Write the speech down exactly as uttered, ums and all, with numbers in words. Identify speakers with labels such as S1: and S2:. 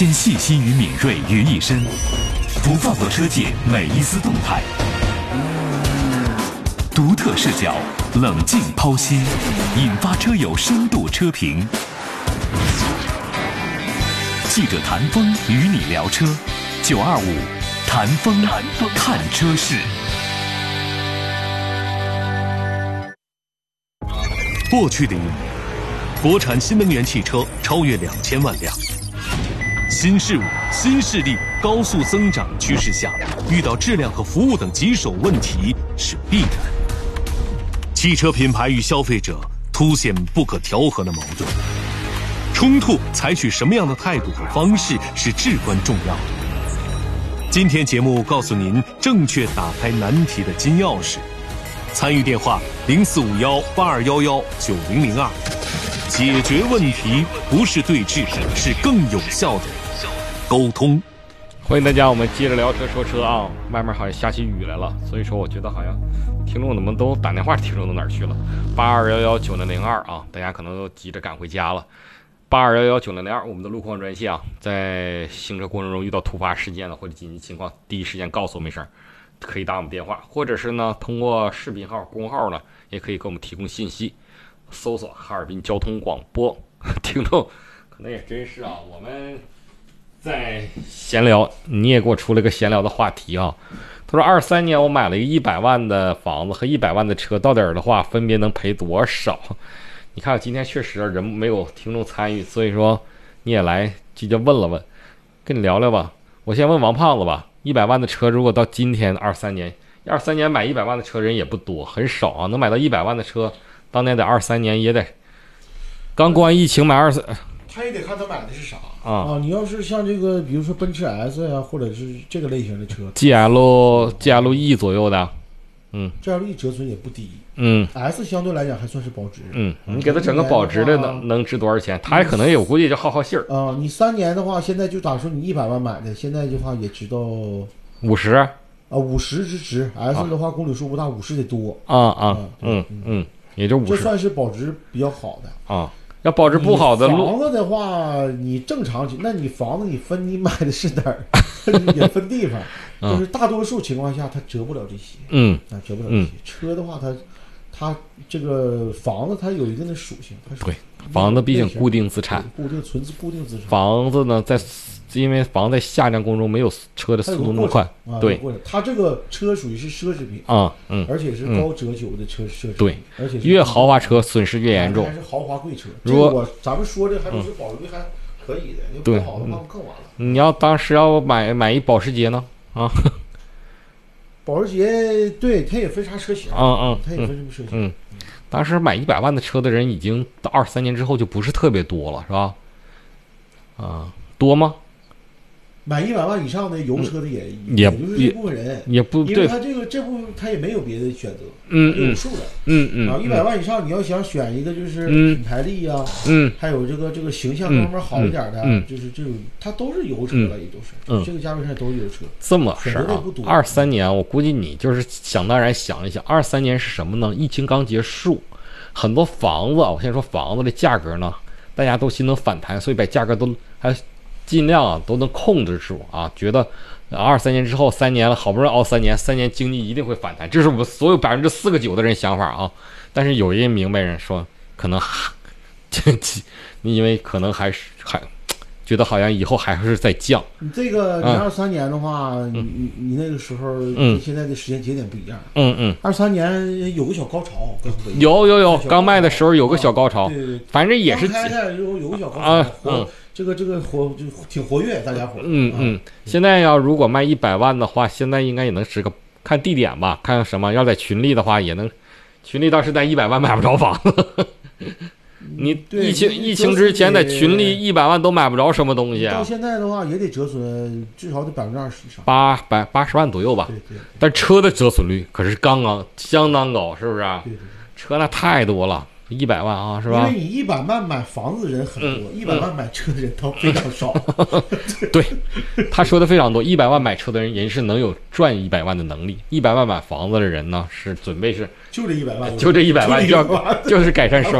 S1: 将细心与敏锐于一身，不放过车界每一丝动态。独特视角，冷静剖析，引发车友深度车评。记者谭峰与你聊车，九二五谭峰看车事。
S2: 过去的一年，国产新能源汽车超越两千万辆。新事物、新势力高速增长趋势下，遇到质量和服务等棘手问题是必然。汽车品牌与消费者凸显不可调和的矛盾，冲突采取什么样的态度和方式是至关重要的。今天节目告诉您正确打开难题的金钥匙。参与电话零四五幺八二幺幺九零零二，解决问题不是对峙，是更有效的沟通。
S3: 欢迎大家，我们接着聊车说车啊。外面好像下起雨来了，所以说我觉得好像听众怎么都打电话，听众到哪儿去了？八二幺幺九零零二啊，大家可能都急着赶回家了。八二幺幺九零零二，我们的路况专线啊，在行车过程中遇到突发事件了或者紧急情况，第一时间告诉我们一声，可以打我们电话，或者是呢通过视频号、公号呢，也可以给我们提供信息。搜索哈尔滨交通广播，听众可能也真是啊，我们在闲聊，你也给我出了个闲聊的话题啊。他说二三年我买了一个一百万的房子和一百万的车，到底儿的话分别能赔多少？你看今天确实人没有听众参与，所以说你也来直接问了问，跟你聊聊吧。我先问王胖子吧，一百万的车如果到今天二三年，二三年买一百万的车人也不多，很少啊，能买到一百万的车。当年得二三年也得，刚过完疫情买二三，
S4: 他也得看他买的是啥
S3: 啊
S4: 啊！你要是像这个，比如说奔驰 S 呀、啊，或者是这个类型的车
S3: ，G L G L E 左右的，嗯
S4: ，G L E 折损也不低，
S3: 嗯
S4: ，S 相对来讲还算是保值，
S3: 嗯，你给他整个保值的能能值多少钱？他可能也我估计就耗耗信儿
S4: 啊。你三年的话，现在就打说你一百万买的，现在的话也值到
S3: 五十啊，
S4: 五十之值 ，S 的话公里数不大，五十得多
S3: 啊啊，嗯嗯。也就五十，
S4: 这算是保值比较好的
S3: 啊。要保值不好的
S4: 房子的话，你正常，那你房子你分你买的是哪儿，也分地方，
S3: 嗯、
S4: 就是大多数情况下它折不了这些，
S3: 嗯，
S4: 啊，折不了这些。嗯、车的话，它它这个房子它有一定的属性，它是
S3: 对房子毕竟固定资产，
S4: 固定存固定资产。
S3: 房子呢，在因为房子在下降过程中没有车的速度那么快，
S4: 啊、
S3: 对，
S4: 它这个车属于是奢侈品
S3: 啊，嗯，
S4: 而且是高折旧的车奢侈品，
S3: 对，
S4: 而且
S3: 越豪华车损失越严重，
S4: 还是豪华贵车。
S3: 如果、
S4: 这个、我咱们说这还都是保值率还可以的，要、嗯、不好的话更完了。
S3: 你要当时要买买一保时捷呢啊？
S4: 保时捷对它也分啥车型，
S3: 嗯嗯，
S4: 它也分什么车型。
S3: 嗯，当时买一百万的车的人已经到二三年之后就不是特别多了，是吧？啊，多吗？
S4: 买一百万以上的油车的也、
S3: 嗯、
S4: 也就是这部分人
S3: 也不
S4: 因为他这个这部他也没有别的选择，
S3: 嗯
S4: 有数的，
S3: 嗯嗯，
S4: 然后一百万以上你要想选一个就是品牌力啊，
S3: 嗯，
S4: 还有这个这个形象方面好一点的，
S3: 嗯，
S4: 就是这种它都是油车了，也都是，嗯，这个价位上都是油车。
S3: 这么事儿啊，二三年我估计你就是想当然想一想，二三年是什么呢？疫情刚结束，很多房子，我先说房子的价格呢，大家都心能反弹，所以把价格都还。尽量啊都能控制住啊，觉得二三年之后三年了，好不容易熬三年，三年经济一定会反弹，这是我们所有百分之四个九的人想法啊。但是有一些明白人说，可能这你因为可能还是还觉得好像以后还是在降。
S4: 你这个你二三年的话，嗯、你你你那个时候跟现在的时间节点不一样。
S3: 嗯嗯。
S4: 二三年有个小高潮，
S3: 有有有，刚卖的时候有个小高潮，
S4: 对对，
S3: 反正也是
S4: 开开有有个小高潮
S3: 啊，嗯。
S4: 这个这个活就挺活跃，大家伙。
S3: 嗯嗯，现在要如果卖一百万的话，现在应该也能值个看地点吧，看什么。要在群里的话，也能，群里倒是在一百万买不着房子。你疫情疫情之前在群里一百万都买不着什么东西啊。
S4: 到现在的话也得折损至少得百分之二十以上，
S3: 八百八十万左右吧。
S4: 对对。
S3: 但车的折损率可是刚刚相当高，是不是啊？
S4: 对对。
S3: 车那太多了。一百万啊，是吧？
S4: 因为你一百万买房子的人很多，一百、嗯、万买车的人都非常少。
S3: 对，他说的非常多。一百万买车的人，人是能有赚一百万的能力；一百万买房子的人呢，是准备是
S4: 就这一百万，
S3: 就这一百万就要就是改善生